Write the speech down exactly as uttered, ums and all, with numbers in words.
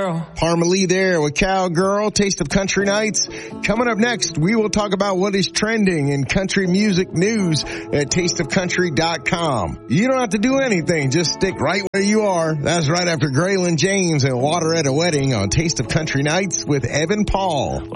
Cowgirl. Parma Lee there with Cowgirl, Taste of Country Nights. Coming up next, we will talk about what is trending in country music news at taste of country dot com. You don't have to do anything. Just stick right where you are. That's right after Graylin James and Water at a Wedding on Taste of Country Nights with Evan Paul.